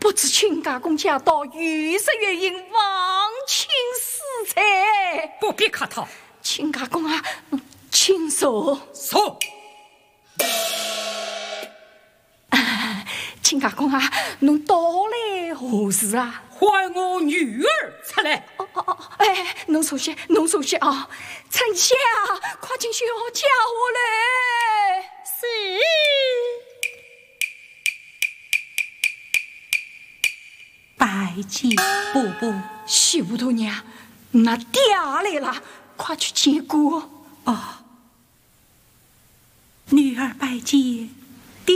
不知亲家公驾到，御史月因忘情死才。 不必客套， 亲家公啊，请坐。 坐。 亲家公啊，侬到来何时啊？ 唤我女儿出来。 哎，侬坐些啊！臣下快进去哦，叫我来。 是。拜见伯伯。 西糊涂娘，那爹来了，快去接过。 哦，女儿拜见爹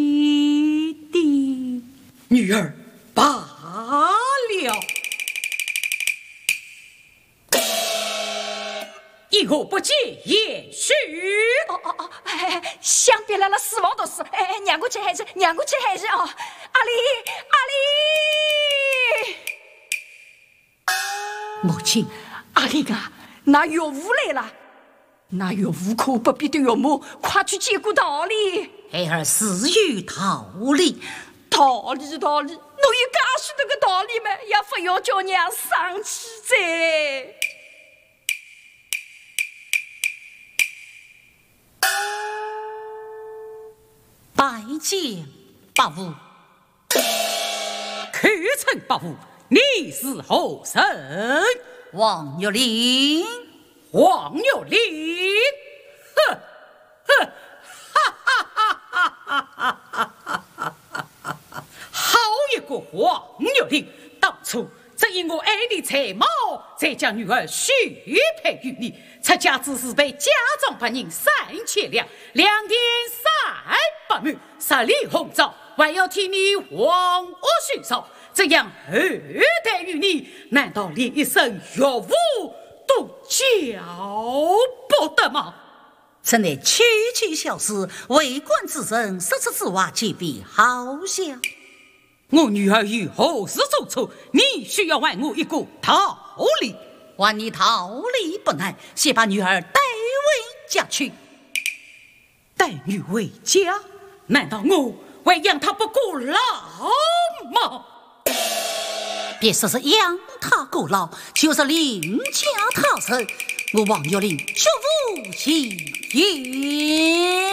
爹。 女儿罢了，以后不见也许。 想必来了死亡的事。娘过去还是哦。阿里。 母亲， 阿里啊，那岳父来了，那岳父可不必对岳母，快去接过道理。 孩儿自有道理。 道理，侬有介许多个道理吗？也不要叫娘生气噻。 拜见伯父。 可曾伯父，你是何人？ 王玉林。 黄玉林，呵，好一个黄玉林！当初只因我爱你才貌，才将女儿许配于你，出家之时被家中百人3千两，2天300满，10里红枣，还要替你黄屋巡扫，这样厚待于你，难道连一声岳父都叫不得吗？ 此乃区区小事，为官之人，说出此话岂必好笑？ 我女儿有何事做错？你需要还我一个道理。 还你道理不难，先把女儿带回家去。 带女回家？难道我会养她不过老吗？ 别说是养他过老，就是另嫁他人，我王玉林绝无其言。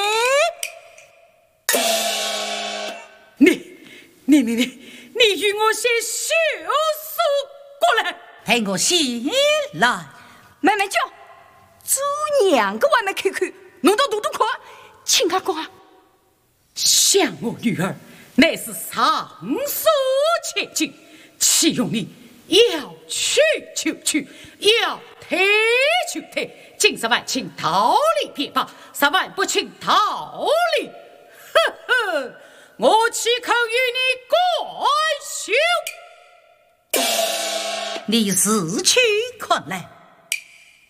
你与我先休书过来， 陪我先来。 慢慢叫，做娘个还没看看，弄到多快，亲家公啊！ 想我女儿乃是上诉千金，岂用你要去就去，要退就退，今10万请道理便罢，10万不请道理，呵呵，我岂肯与你共休？ 你自去看来。